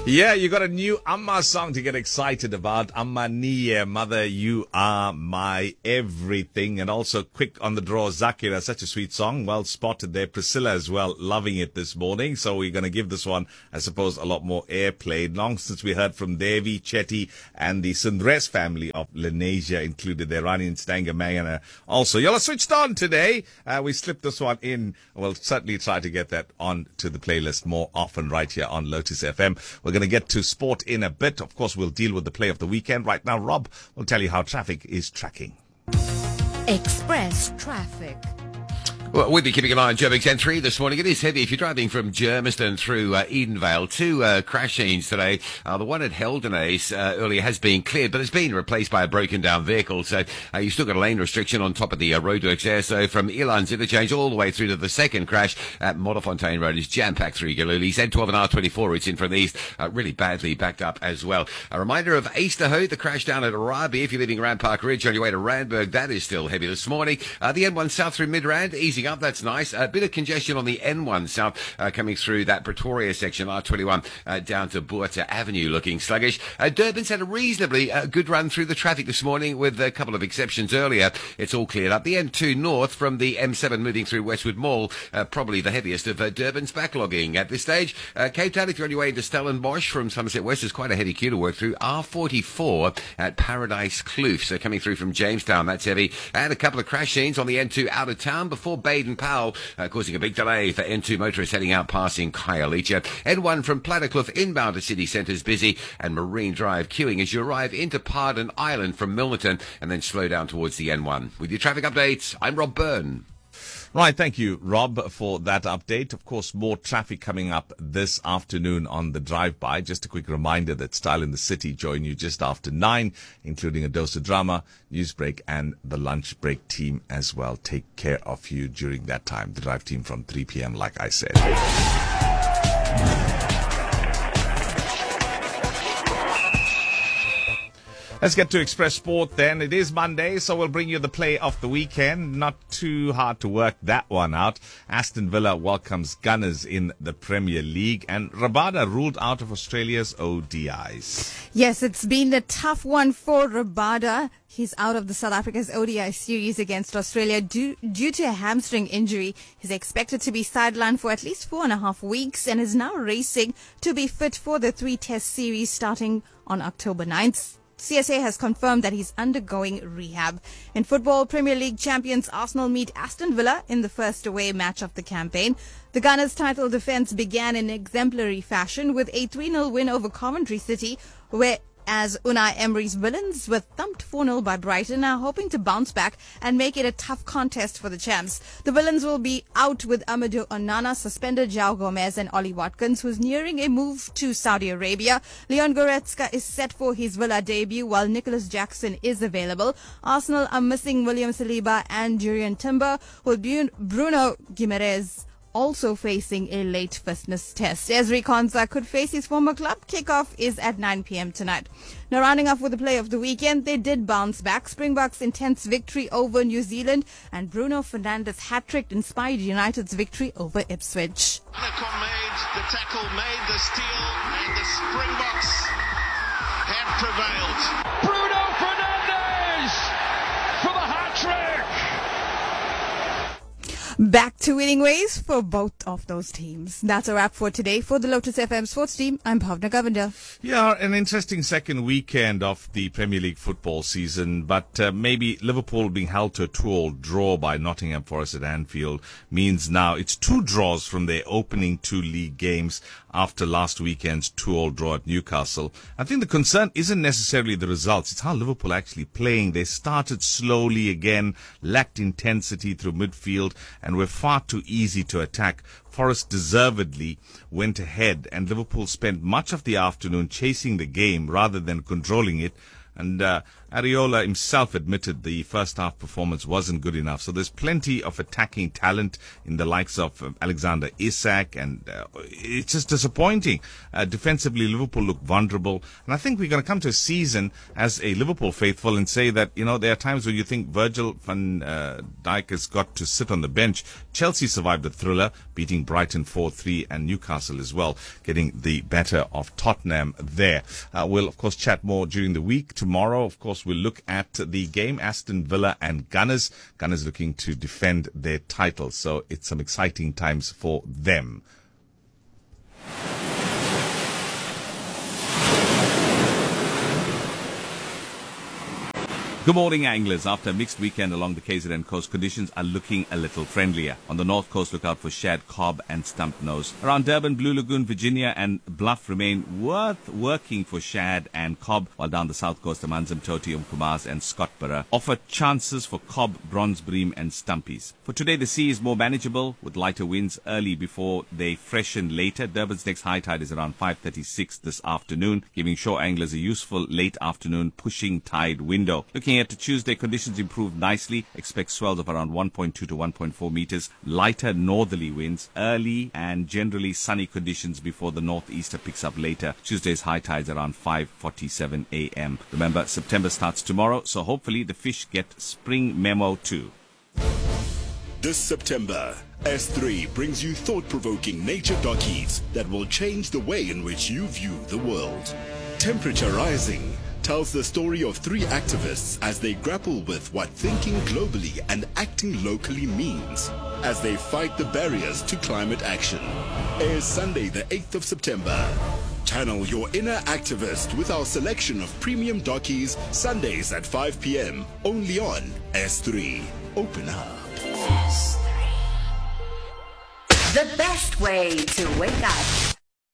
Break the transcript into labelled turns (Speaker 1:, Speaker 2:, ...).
Speaker 1: Yeah, you got a new Amma song to get excited about. Amma Niye, Mother, You Are My Everything. And also Quick on the Draw, Zakira, such a sweet song. Well spotted there. Priscilla as well, loving it this morning. So we're going to give this one, I suppose, a lot more airplay. Long since we heard from Devi, Chetty, and the Sundres family of Lenasia included there. Rani and Stanger Mayana. Also, y'all are switched on today. We slipped this one in. We'll certainly try to get that on to the playlist more often right here on Lotus FM. We're going to get to sport in a bit. Of course, we'll deal with the play of the weekend. Right now, Rob will tell you how traffic is tracking.
Speaker 2: Express traffic.
Speaker 3: Well, we'll be keeping an eye on Joburg's N3 this morning. It is heavy if you're driving from Germiston through Edenvale. Two crash scenes today. The one at Heldenace earlier has been cleared, but it's been replaced by a broken down vehicle. So you've still got a lane restriction on top of the roadworks there. So from Elan's Interchange all the way through to the second crash at Modderfontein Road is jam-packed through Galilee's. N12 and R24, it's in from the east, really badly backed up as well. A reminder of Easterhoe, the crash down at Arabi. If you're leaving Rand Park Ridge on your way to Randburg, that is still heavy this morning. The N1 south through Midrand, easing up, that's nice. A bit of congestion on the N1 south coming through that Pretoria section, R21 down to Buerta Avenue looking sluggish. Durban's had a reasonably good run through the traffic this morning with a couple of exceptions earlier. It's all cleared up. The N2 north from the M7 moving through Westwood Mall, probably the heaviest of Durban's backlogging at this stage. Cape Town, if you're on your way into Stellenbosch from Somerset West, there's quite a heavy queue to work through. R44 at Paradise Kloof, so coming through from Jamestown, that's heavy. And a couple of crash scenes on the N2 out of town before Baden-Powell, causing a big delay for N2 motorists heading out passing Khayelitsha. N1 from Platterkloof inbound to city centre is busy, and Marine Drive queuing as you arrive into Pardon Island from Milnerton and then slow down towards the N1. With your traffic updates, I'm Rob Byrne.
Speaker 1: Right, thank you, Rob, for that update. Of course, more traffic coming up this afternoon on the drive-by. Just a quick reminder that Style in the City join you just after 9, including a dose of drama, news break, and the lunch break team as well. Take care of you during that time. The drive team from 3 p.m., like I said. Let's get to Express Sport then. It is Monday, so we'll bring you the play of the weekend. Not too hard to work that one out. Aston Villa welcomes Gunners in the Premier League, and Rabada ruled out of Australia's ODIs.
Speaker 2: Yes, it's been a tough one for Rabada. He's out of the South Africa's ODI series against Australia due to a hamstring injury. He's expected to be sidelined for at least 4.5 weeks and is now racing to be fit for the 3-test series starting on October 9th. CSA has confirmed that he's undergoing rehab. In football, Premier League champions Arsenal meet Aston Villa in the first away match of the campaign. The Gunners' title defence began in exemplary fashion with a 3-0 win over Coventry City, whereas Unai Emery's Villains were thumped 4-0 by Brighton, are hoping to bounce back and make it a tough contest for the champs. The Villains will be out with Amadou Onana, suspended João Gomez and Ollie Watkins, who's nearing a move to Saudi Arabia. Leon Goretzka is set for his Villa debut, while Nicholas Jackson is available. Arsenal are missing William Saliba and Jurrien Timber, with Bruno Guimaraes also facing a late fitness test. Ezri Konsa could face his former club. Kickoff is at 9 p.m. tonight. Now, rounding off with the play of the weekend, they did bounce back. Springboks' intense victory over New Zealand, and Bruno Fernandes' hat-trick inspired United's victory over Ipswich.
Speaker 4: Lecon made the tackle, made the steal, and the Springboks have prevailed.
Speaker 5: Bruno Fernandes for the hat-trick!
Speaker 2: Back to winning ways for both of those teams. That's a wrap for today. For the Lotus FM Sports Team, I'm Bhavna Govender.
Speaker 1: Yeah, an interesting second weekend of the Premier League football season, but maybe Liverpool being held to a 2-2 draw by Nottingham Forest at Anfield means now it's 2 draws from their opening 2 league games after last weekend's 2-2 draw at Newcastle. I think the concern isn't necessarily the results, it's how Liverpool actually playing. They started slowly again, lacked intensity through midfield, and were far too easy to attack. Forest deservedly went ahead, and Liverpool spent much of the afternoon chasing the game rather than controlling it. And Areola himself admitted the first half performance wasn't good enough. So there's plenty of attacking talent in the likes of Alexander Isak, and it's just disappointing. Defensively, Liverpool look vulnerable. And I think we're going to come to a season as a Liverpool faithful and say that, there are times when you think Virgil van Dijk has got to sit on the bench. Chelsea survived the thriller, beating Brighton 4-3, and Newcastle as well, getting the better of Tottenham there. We'll, of course, chat more during the week. Tomorrow, of course, we'll look at the game, Aston Villa and Gunners. Gunners looking to defend their title, so it's some exciting times for them. Good morning, anglers. After a mixed weekend along the KZN coast, conditions are looking a little friendlier. On the north coast, look out for shad, cob and stump nose. Around Durban, Blue Lagoon, Virginia and Bluff remain worth working for shad and cob, while down the south coast, Amanzimtoti, Umkomaas and Scottborough offer chances for cob, bronze bream and stumpies. For today, the sea is more manageable with lighter winds early before they freshen later. Durban's next high tide is around 5:36 this afternoon, giving shore anglers a useful late afternoon pushing tide window. Looking at Tuesday, conditions improved nicely. Expect swells of around 1.2 to 1.4 meters. Lighter northerly winds. Early and generally sunny conditions before the northeaster picks up later. Tuesday's high tides around 5:47 a.m. Remember, September starts tomorrow, so hopefully the fish get spring memo too.
Speaker 6: This September, S3 brings you thought-provoking nature dockies that will change the way in which you view the world. Temperature Rising tells the story of three activists as they grapple with what thinking globally and acting locally means as they fight the barriers to climate action. Airs Sunday the 8th of September. Channel your inner activist with our selection of premium dockies Sundays at 5 p.m. only on S3. Open up.
Speaker 7: The best way to wake up.